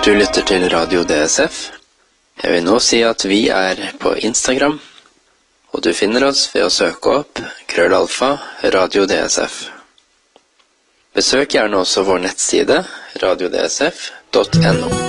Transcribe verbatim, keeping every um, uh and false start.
Du lytter til Radio D S F. Jeg vil nå si at vi er på Instagram, og du finner oss ved å søke opp krøllalfa Radio D S F. Besøk gjerne også vår nettside radio d s f punktum n o.